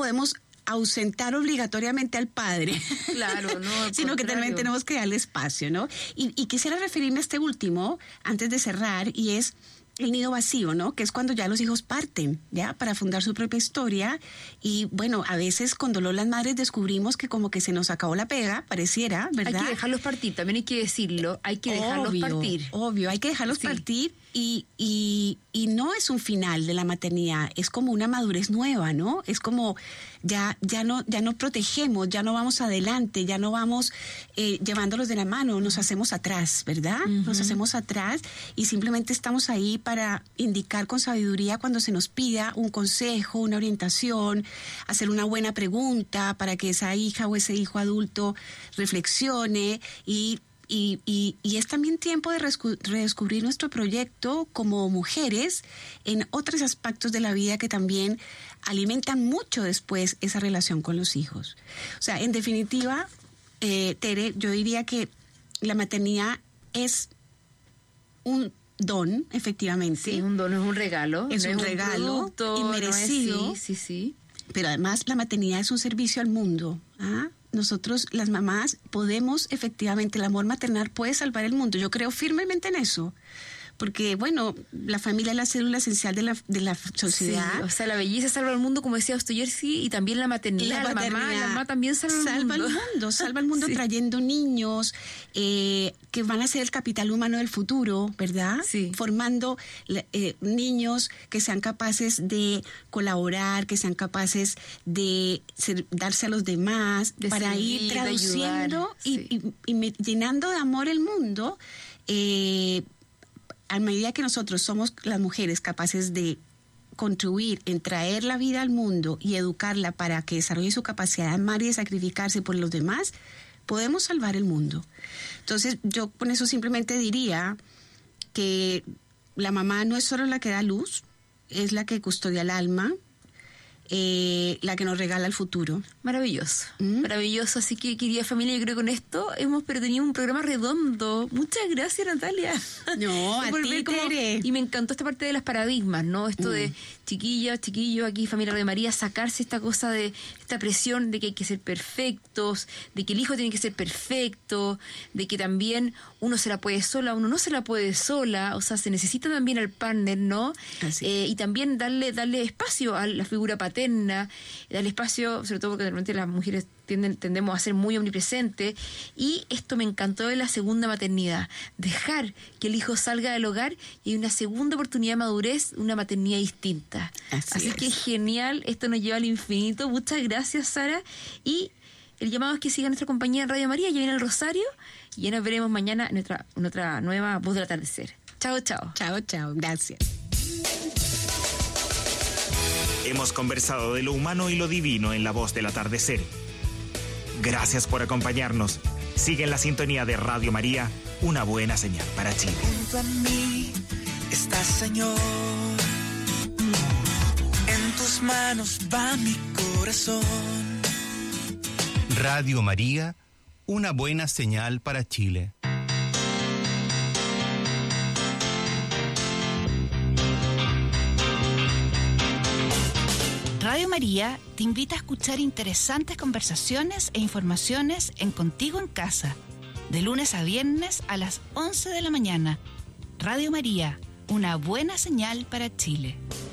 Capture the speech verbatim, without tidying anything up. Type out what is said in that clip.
podemos ausentar obligatoriamente al padre. Claro, no. Sino que también tenemos que darle espacio, ¿no? Y, y quisiera referirme a este último, antes de cerrar, y es el nido vacío, ¿no? Que es cuando ya los hijos parten, ¿ya? Para fundar su propia historia. Y bueno, a veces con dolor las madres descubrimos que como que se nos acabó la pega, pareciera, ¿verdad? Hay que dejarlos partir, también hay que decirlo, hay que dejarlos obvio, partir. Obvio, hay que dejarlos sí. partir y, y, y no es un final de la maternidad, es como una madurez nueva, ¿no? Es como ya, ya, no, ya no protegemos, ya no vamos adelante, ya no vamos eh, llevándolos de la mano, nos hacemos atrás, ¿verdad? Uh-huh. Nos hacemos atrás y simplemente estamos ahí para indicar con sabiduría cuando se nos pida un consejo, una orientación, hacer una buena pregunta para que esa hija o ese hijo adulto reflexione y Y, y, y es también tiempo de redescubrir nuestro proyecto como mujeres en otros aspectos de la vida que también alimentan mucho después esa relación con los hijos. O sea, en definitiva, eh, Tere, yo diría que la maternidad es un don, efectivamente. Sí, un don, es un regalo. Es no un es regalo un producto, inmerecido. No es, sí, sí, sí. Pero además la maternidad es un servicio al mundo, ¿ah? Nosotros, las mamás, podemos, efectivamente, el amor maternal puede salvar el mundo. Yo creo firmemente en eso. Porque, bueno, la familia es la célula esencial de la, de la sociedad. Sí, o sea, la belleza salva al mundo, como decía Dostoyevsky, y también la maternidad. La, la maternidad, mamá, la mamá también salva al salva mundo. Salva al mundo, salva al mundo sí. trayendo niños eh, que van a ser el capital humano del futuro, ¿verdad? Sí. Formando eh, niños que sean capaces de colaborar, que sean capaces de ser, darse a los demás, de para servir, ir traduciendo y, sí. y, y, y llenando de amor el mundo. Eh, a medida que nosotros somos las mujeres capaces de contribuir en traer la vida al mundo y educarla para que desarrolle su capacidad de amar y de sacrificarse por los demás, podemos salvar el mundo. Entonces, yo con eso simplemente diría que la mamá no es solo la que da luz, es la que custodia el alma, eh, la que nos regala el futuro. Maravilloso, ¿Mm? maravilloso. Así que, querida familia, yo creo que con esto hemos pero tenido un programa redondo. Muchas gracias, Natalia. No, a ti, como, Tere. Y me encantó esta parte de las paradigmas, ¿no? Esto mm. de chiquillos, chiquillos, aquí familia de María, sacarse esta cosa de esta presión de que hay que ser perfectos, de que el hijo tiene que ser perfecto, de que también uno se la puede sola, uno no se la puede sola, o sea, se necesita también al partner, ¿no? Así eh, y también darle darle espacio a la figura paterna, darle espacio, sobre todo porque de repente las mujeres tienden, tendemos a ser muy omnipresentes, y esto me encantó de la segunda maternidad, dejar que el hijo salga del hogar y hay una segunda oportunidad de madurez, una maternidad distinta. Así, Así es. que genial, esto nos lleva al infinito. Muchas gracias, Sara, y el llamado es que siga nuestra compañía en Radio María. Ya viene el Rosario y ya nos veremos mañana en otra, en otra nueva Voz del Atardecer. Chao, chao. Chao, chao. Gracias. Hemos conversado de lo humano y lo divino en La Voz del Atardecer. Gracias por acompañarnos. Sigue en la sintonía de Radio María, una buena señal para Chile. Junto a mí está, Señor. En tus manos va mi corazón. Radio María, una buena señal para Chile. Radio María te invita a escuchar interesantes conversaciones e informaciones en Contigo en Casa, de lunes a viernes a las once de la mañana. Radio María, una buena señal para Chile.